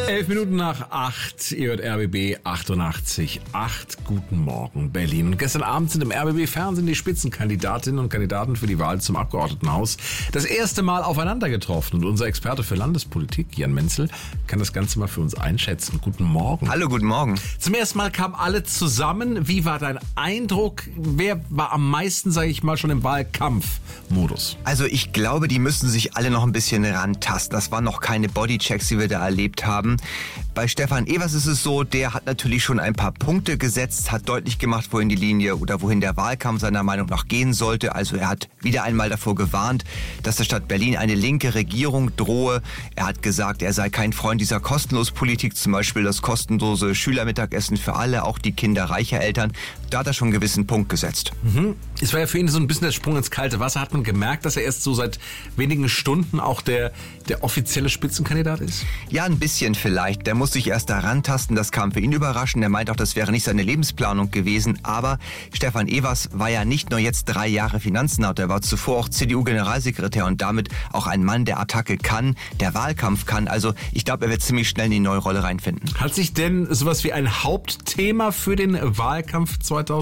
11 Minuten nach 8, ihr hört RBB 88.8. Guten Morgen, Berlin. Und gestern Abend sind im RBB-Fernsehen die Spitzenkandidatinnen und Kandidaten für die Wahl zum Abgeordnetenhaus das erste Mal aufeinander getroffen. Und unser Experte für Landespolitik, Jan Menzel, kann das Ganze mal für uns einschätzen. Guten Morgen. Hallo, guten Morgen. Zum ersten Mal kamen alle zusammen. Wie war dein Eindruck? Wer war am meisten, sage ich mal, schon im Wahlkampfmodus? Also ich glaube, die müssen sich alle noch ein bisschen rantasten. Das waren noch keine Bodychecks, die wir da erlebt haben. Bei Stefan Evers ist es so, der hat natürlich schon ein paar Punkte gesetzt, hat deutlich gemacht, wohin die Linie oder wohin der Wahlkampf seiner Meinung nach gehen sollte. Also er hat wieder einmal davor gewarnt, dass der Stadt Berlin eine linke Regierung drohe. Er hat gesagt, er sei kein Freund dieser Kostenlospolitik, zum Beispiel das kostenlose Schülermittagessen für alle, auch die Kinder reicher Eltern. Da hat er schon einen gewissen Punkt gesetzt. Es war ja für ihn so ein bisschen der Sprung ins kalte Wasser. Hat man gemerkt, dass er erst so seit wenigen Stunden auch der offizielle Spitzenkandidat ist? Ja, ein bisschen vielleicht. Der muss sich erst da rantasten, das kam für ihn überraschend. Er meint auch, das wäre nicht seine Lebensplanung gewesen. Aber Stefan Evers war ja nicht nur jetzt 3 Jahre Finanzsenator, er war zuvor auch CDU-Generalsekretär und damit auch ein Mann, der Attacke kann, der Wahlkampf kann. Also ich glaube, er wird ziemlich schnell in die neue Rolle reinfinden. Hat sich denn sowas wie ein Hauptthema für den Wahlkampf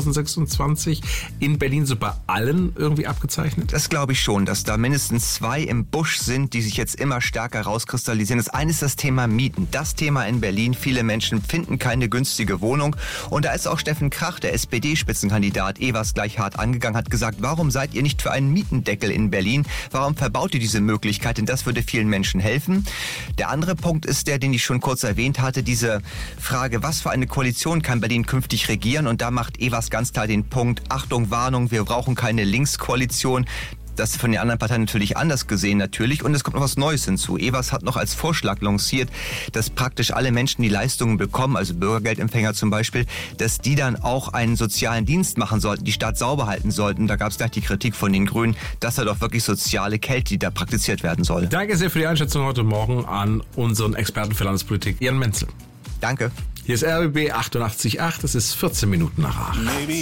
2026 in Berlin so bei allen irgendwie abgezeichnet? Das glaube ich schon, dass da mindestens 2 im Busch sind, die sich jetzt immer stärker rauskristallisieren. Das eine ist das Thema Mieten. Das Thema in Berlin. Viele Menschen finden keine günstige Wohnung. Und da ist auch Steffen Krach, der SPD-Spitzenkandidat, Evers gleich hart angegangen, hat gesagt, warum seid ihr nicht für einen Mietendeckel in Berlin? Warum verbaut ihr diese Möglichkeit? Denn das würde vielen Menschen helfen. Der andere Punkt ist der, den ich schon kurz erwähnt hatte, diese Frage, was für eine Koalition kann Berlin künftig regieren? Und da macht Evers ganz klar den Punkt, Achtung, Warnung, wir brauchen keine Linkskoalition. Das ist von den anderen Parteien natürlich anders gesehen natürlich. Und es kommt noch was Neues hinzu. Evers hat noch als Vorschlag lanciert, dass praktisch alle Menschen, die Leistungen bekommen, also Bürgergeldempfänger zum Beispiel, dass die dann auch einen sozialen Dienst machen sollten, die Stadt sauber halten sollten. Da gab es gleich die Kritik von den Grünen, dass da doch wirklich soziale Kälte, die da praktiziert werden soll. Danke sehr für die Einschätzung heute Morgen an unseren Experten für Landespolitik, Jan Menzel. Danke. Hier ist RBB 88.8, es ist 14 Minuten nach 8.